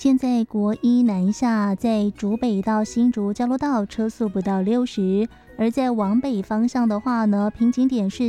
现在国一南下，在竹北到新竹交流道车速不到60，而在往北方向的话呢，瓶颈点是